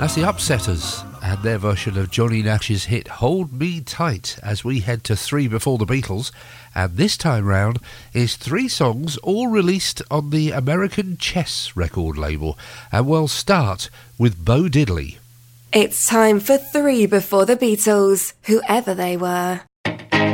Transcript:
That's the Upsetters and their version of Johnny Nash's hit Hold Me Tight as we head to 3 before the Beatles. And this time round is 3 songs all released on the American Chess record label. And we'll start with Bo Diddley. It's time for 3 before the Beatles, whoever they were.